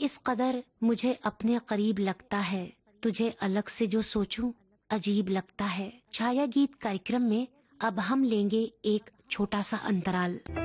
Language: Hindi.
इस कदर मुझे अपने करीब लगता है, तुझे अलग से जो सोचूं अजीब लगता है। छाया गीत कार्यक्रम में अब हम लेंगे एक छोटा सा अंतराल।